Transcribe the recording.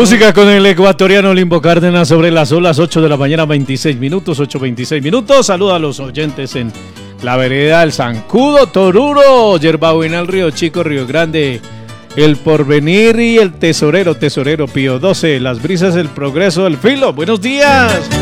Música con el ecuatoriano Limbo Cárdenas sobre las olas, 8 de la mañana, 26 minutos, 8:26 minutos. Saluda a los oyentes en La Vereda, El Zancudo, Toruro, Yerbabuena, el Río Chico, Río Grande, El Porvenir y El Tesorero, Pío 12, Las Brisas, El Progreso, El Filo. Buenos días.